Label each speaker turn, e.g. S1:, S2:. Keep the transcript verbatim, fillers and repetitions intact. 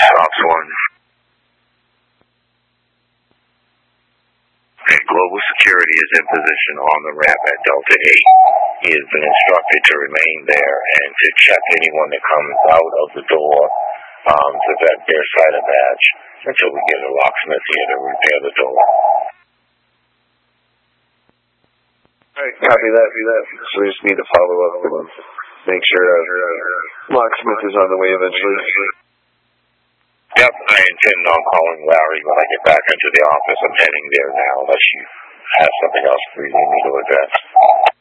S1: Ops one. And Global Security is in position on the ramp at Delta eight. He has been instructed to remain there and to check anyone that comes out of the door um, to vet their side of badge until we get a locksmith here to repair the door.
S2: Alright, copy that, copy that. So we just need to follow up with him. Make sure uh, locksmith is on the way eventually.
S1: Yep, I intend on calling Larry when I get back into the office. I'm heading there now unless you have something else for me to address.